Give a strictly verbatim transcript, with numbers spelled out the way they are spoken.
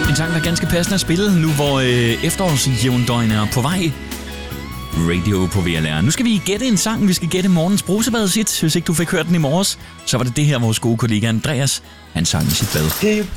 En sang, der er ganske passende at spille, nu hvor øh, efterårsjævndøgn er på vej. Radio på V L R. Nu skal vi gætte en sang. Vi skal gætte morgens brusebadshit. Hvis ikke du fik hørt den i morges, så var det det her, vores gode kollega Andreas, han sang i sit bad. Hey